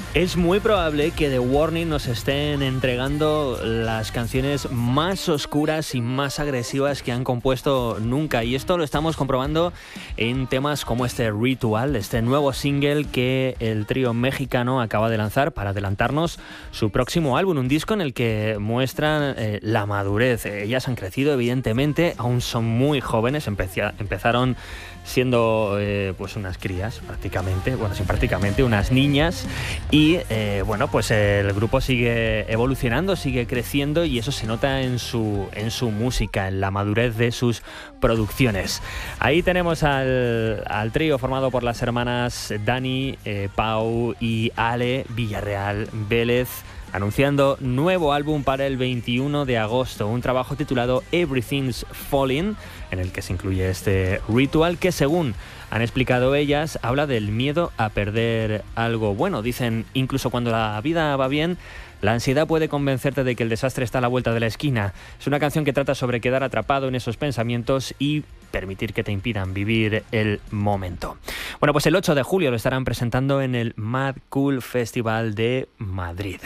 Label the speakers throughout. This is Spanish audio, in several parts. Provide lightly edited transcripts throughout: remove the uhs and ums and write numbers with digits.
Speaker 1: Es muy probable que The Warning nos estén entregando las canciones más oscuras y más agresivas que han compuesto nunca. Y esto lo estamos comprobando en temas como este Ritual, este nuevo single que el trío mexicano acaba de lanzar para adelantarnos su próximo álbum. Un disco en el que muestran la madurez. Ellas han crecido, evidentemente, aún son muy jóvenes. Empezaron siendo pues unas crías prácticamente, unas niñas y pues el grupo sigue evolucionando, sigue creciendo y eso se nota en su música, en la madurez de sus producciones. Ahí tenemos al trío formado por las hermanas Dani, Pau y Ale Villarreal Vélez, anunciando nuevo álbum para el 21 de agosto, un trabajo titulado Everything's Falling, en el que se incluye este Ritual, que según han explicado ellas, habla del miedo a perder algo bueno. Dicen, incluso cuando la vida va bien, la ansiedad puede convencerte de que el desastre está a la vuelta de la esquina. Es una canción que trata sobre quedar atrapado en esos pensamientos y permitir que te impidan vivir el momento. Bueno, pues el 8 de julio lo estarán presentando en el Mad Cool Festival de Madrid.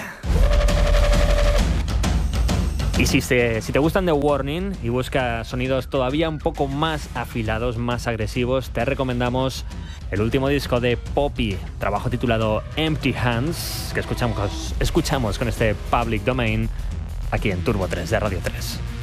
Speaker 1: Y si te gustan The Warning y buscas sonidos todavía un poco más afilados, más agresivos, te recomendamos el último disco de Poppy, trabajo titulado Empty Hands, que escuchamos con este Public Domain aquí en Turbo 3 de Radio 3.